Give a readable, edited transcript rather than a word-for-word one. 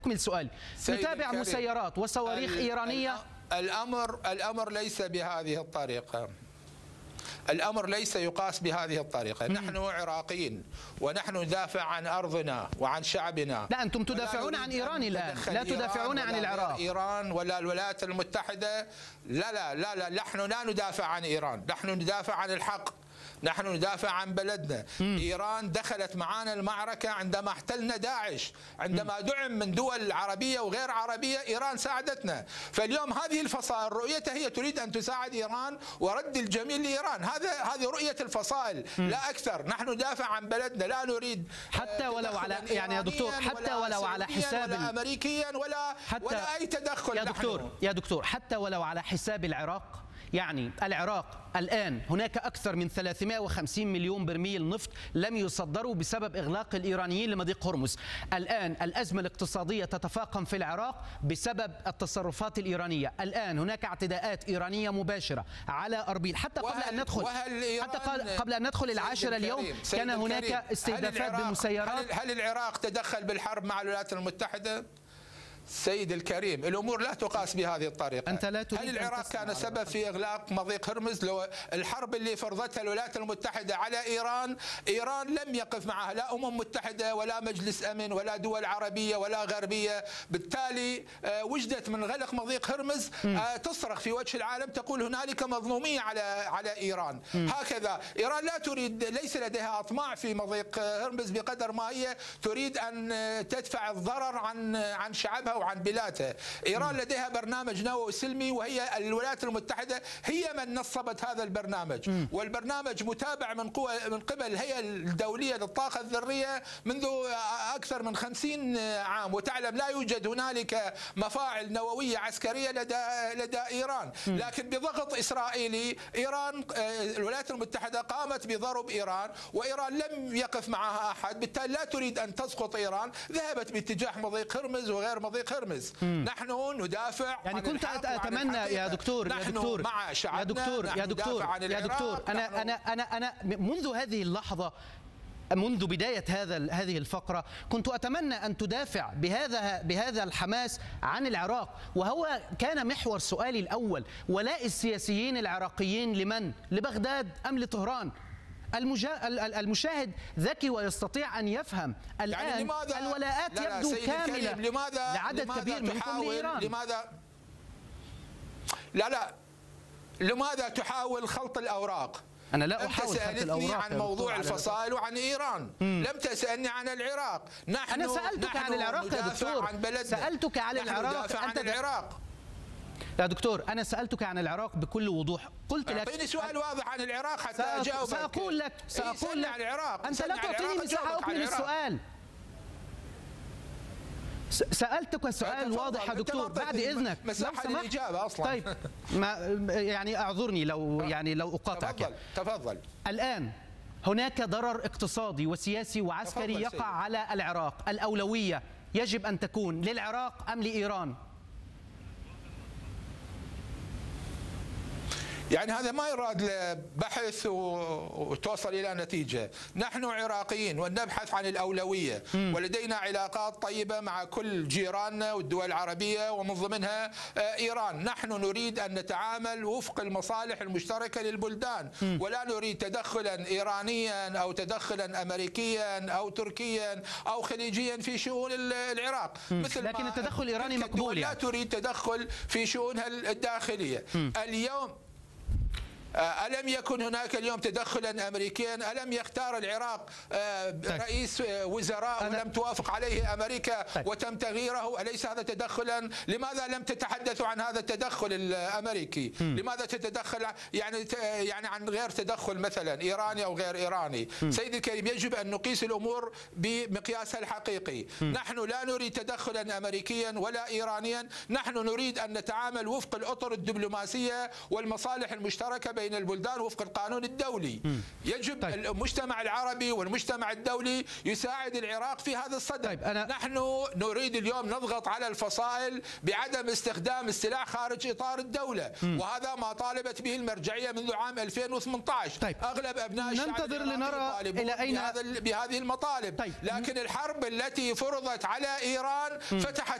أكمل سؤالي. نتابع مسيرات وصواريخ إيرانية. الأمر ليس بهذه الطريقة. الأمر ليس يقاس بهذه الطريقة. نحن عراقيين ونحن ندافع عن أرضنا وعن شعبنا. لا، أنتم تدافعون عن إيران الآن، لا تدافعون عن العراق. إيران ولا الولايات المتحدة. لا لا لا لا، نحن لا ندافع عن إيران، نحن ندافع عن الحق، نحن ندافع عن بلدنا. إيران دخلت معنا المعركة عندما احتلنا داعش، عندما دعم من دول عربية وغير عربية إيران ساعدتنا. فاليوم هذه الفصائل رؤيتها هي تريد أن تساعد إيران ورد الجميل لإيران. هذه رؤية الفصائل لا أكثر. نحن ندافع عن بلدنا، لا نريد حتى ولو على يعني يا دكتور، حتى ولو على حساب ولا أمريكيا ولا أي تدخل. يا دكتور حتى ولو على حساب العراق. يعني العراق الآن هناك أكثر من 350 مليون برميل نفط لم يصدروا بسبب إغلاق الإيرانيين لمضيق هرمز. الآن الأزمة الاقتصادية تتفاقم في العراق بسبب التصرفات الإيرانية. الآن هناك اعتداءات إيرانية مباشرة على أربيل. حتى قبل أن ندخل العاشرة اليوم كان هناك استهدافات بمسيرات. هل العراق تدخل بالحرب مع الولايات المتحدة؟ سيد الكريم، الأمور لا تقاس بهذه الطريقة. أنت لا تريد. هل العراق كان سبب في إغلاق مضيق هرمز؟ لو الحرب اللي فرضتها الولايات المتحدة على إيران لم يقف معها لا متحدة ولا مجلس أمن ولا دول عربية ولا غربية. بالتالي وجدت من غلق مضيق هرمز تصرخ في وجه العالم، تقول هنالك مظلومية على إيران. هكذا إيران لا تريد، ليس لديها أطماع في مضيق هرمز بقدر ما هي تريد أن تدفع الضرر عن شعبها وعن بلادها. إيران لديها برنامج نووي سلمي، وهي الولايات المتحدة هي من نصبت هذا البرنامج، والبرنامج متابع من قبل الهيئة الدولية للطاقة الذرية منذ أكثر من 50 عام. وتعلم لا يوجد هنالك مفاعل نووية عسكرية لدى إيران، لكن بضغط إسرائيلي الولايات المتحدة قامت بضرب إيران، وإيران لم يقف معها أحد. بالتالي لا تريد أن تسقط إيران، ذهبت باتجاه مضيق هرمز وغير مضيق هرمز. نحن ندافع يعني عن كنت أتمنى يا دكتور مع شعبنا. يا دكتور أنا منذ هذه اللحظة، منذ بداية هذه الفقرة كنت أتمنى أن تدافع بهذا الحماس عن العراق، وهو كان محور سؤالي الأول. ولاء السياسيين العراقيين لمن؟ لبغداد أم لطهران؟ المشاهد ذكي ويستطيع أن يفهم. الآن يعني الولاءات يبدو كاملة لعدد كبير منكم لإيران. لماذا تحاول خلط الأوراق؟ أنا لا أحاول خلط الأوراق. عن موضوع الفصائل وعن إيران. لم تسألني عن العراق. أنا سألتك عن العراق يا دكتور. سألتك عن العراق. عن العراق يا دكتور، أنا سألتك عن العراق بكل وضوح. قلت لك أعطيني سؤال واضح عن العراق حتى أجاوبك. سأقول لك عن العراق. أنت لا تعطيني مساحة أكمل السؤال. سألتك سؤال واضح يا دكتور بعد إذنك. مساحة للإجابة أصلا. طيب يعني أعذرني لو أقاطعك. تفضل. الآن هناك ضرر اقتصادي وسياسي وعسكري يقع على العراق. الأولوية يجب أن تكون للعراق أم لإيران؟ يعني هذا ما يراد بحث وتوصل إلى نتيجة. نحن عراقيين ونبحث عن الأولوية، ولدينا علاقات طيبة مع كل جيراننا والدول العربية ومن ضمنها إيران. نحن نريد أن نتعامل وفق المصالح المشتركة للبلدان، ولا نريد تدخلا إيرانيا أو تدخلا أمريكيا أو تركيا أو خليجيا في شؤون العراق. لكن التدخل الإيراني مقبول. لا تريد تدخل في شؤونها الداخلية. اليوم ألم يكن هناك اليوم تدخلا أمريكيا؟ ألم يختار العراق رئيس وزراء ولم توافق عليه أمريكا وتم تغييره؟ أليس هذا تدخلا؟ لماذا لم تتحدثوا عن هذا التدخل الأمريكي؟ لماذا تتدخل يعني عن غير تدخل مثلا إيراني أو غير إيراني؟ سيدي الكريم، يجب أن نقيس الأمور بمقياسها الحقيقي. نحن لا نريد تدخلا أمريكيا ولا إيرانيا، نحن نريد أن نتعامل وفق الأطر الدبلوماسية والمصالح المشتركة بين البلدان وفق القانون الدولي. يجب المجتمع العربي والمجتمع الدولي يساعد العراق في هذا الصدد. نحن نريد اليوم نضغط على الفصائل بعدم استخدام السلاح خارج إطار الدولة، وهذا ما طالبت به المرجعية منذ عام 2018. أغلب أبناء الشعب ننتظر لنرى إلى أين بهذه المطالب. لكن الحرب التي فرضت على إيران فتحت